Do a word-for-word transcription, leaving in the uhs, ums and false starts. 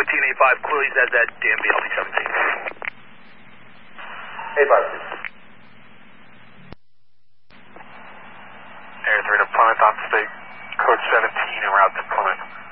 seventeen eight five, clearly says that D M V L B seventeen. eight five, please. Air three to Plymouth on state, code seventeen en route to Plymouth.